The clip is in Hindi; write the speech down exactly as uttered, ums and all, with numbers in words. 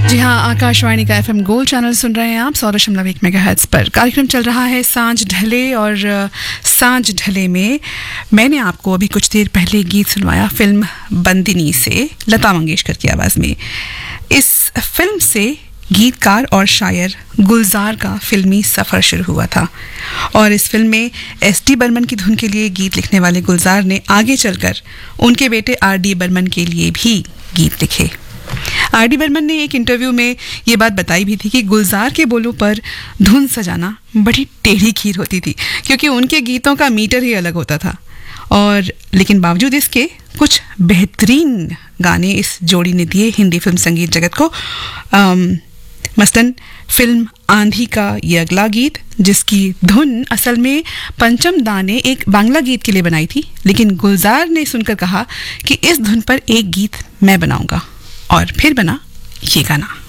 जी हाँ, आकाशवाणी का एफएम गोल्ड चैनल सुन रहे हैं आप सौ दशमलव एक मेगाहर्ट्ज पर। कार्यक्रम चल रहा है सांझ ढले, और सांझ ढले में मैंने आपको अभी कुछ देर पहले गीत सुनवाया फिल्म बंदिनी से, लता मंगेशकर की आवाज़ में। इस फिल्म से गीतकार और शायर गुलजार का फिल्मी सफ़र शुरू हुआ था, और इस फिल्म में एस डी बर्मन की धुन के लिए गीत लिखने वाले गुलजार ने आगे चलकर उनके बेटे आर डी बर्मन के लिए भी गीत लिखे। आर डी बर्मन ने एक इंटरव्यू में ये बात बताई भी थी कि गुलजार के बोलों पर धुन सजाना बड़ी टेढ़ी खीर होती थी, क्योंकि उनके गीतों का मीटर ही अलग होता था। और लेकिन बावजूद इसके कुछ बेहतरीन गाने इस जोड़ी ने दिए हिंदी फिल्म संगीत जगत को। मसलन फिल्म आंधी का ये अगला गीत, जिसकी धुन असल में पंचम दा ने एक बांग्ला गीत के लिए बनाई थी, लेकिन गुलजार ने सुनकर कहा कि इस धुन पर एक गीत मैं बनाऊंगा, और फिर बना ये गाना।